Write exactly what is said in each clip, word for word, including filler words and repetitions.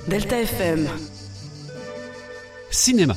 Delta F M. Cinéma.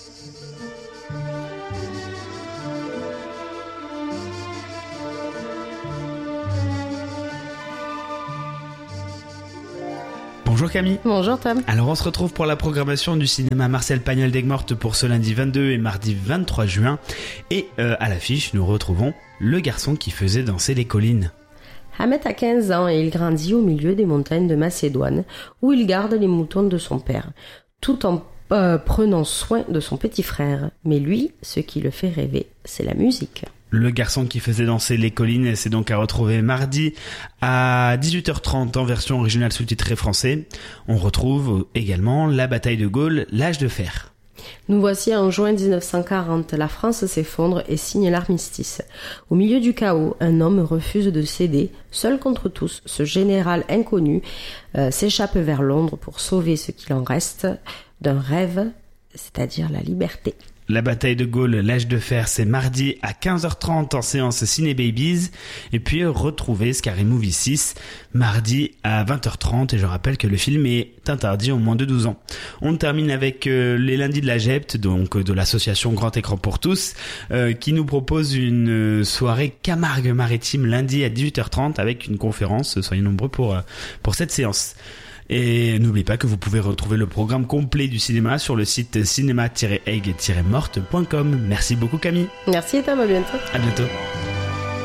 Bonjour Camille. Bonjour Tom. Alors on se retrouve pour la programmation du cinéma Marcel Pagnol d'Aigues-Mortes pour ce lundi vingt-deux et mardi vingt-trois juin. Et euh, à l'affiche, nous retrouvons Le garçon qui faisait danser les collines. Ahmet a quinze ans et il grandit au milieu des montagnes de Macédoine où il garde les moutons de son père, tout en euh, prenant soin de son petit frère. Mais lui, ce qui le fait rêver, c'est la musique. Le garçon qui faisait danser les collines, c'est donc à retrouver mardi à dix-huit heures trente en version originale sous-titrée français. On retrouve également La bataille de Gaulle, l'âge de fer. Nous voici en juin dix-neuf cent quarante, la France s'effondre et signe l'armistice. Au milieu du chaos, un homme refuse de céder, seul contre tous. Ce général inconnu euh, s'échappe vers Londres pour sauver ce qu'il en reste d'un rêve, c'est-à-dire la liberté. La bataille de Gaulle, l'âge de fer, c'est mardi à quinze heures trente en séance Ciné Babies. Et puis retrouvez Scary Movie six, mardi à vingt heures trente. Et je rappelle que le film est interdit aux moins de douze ans. On termine avec euh, les lundis de la G E P T, donc euh, de l'association Grand Écran pour tous, euh, qui nous propose une euh, soirée Camargue Maritime lundi à dix-huit heures trente avec une conférence. Soyez nombreux pour, euh, pour cette séance. Et n'oubliez pas que vous pouvez retrouver le programme complet du cinéma sur le site cinéma tiret aigues tiret morte point com. Merci beaucoup Camille. Merci Tom, à bientôt. À bientôt.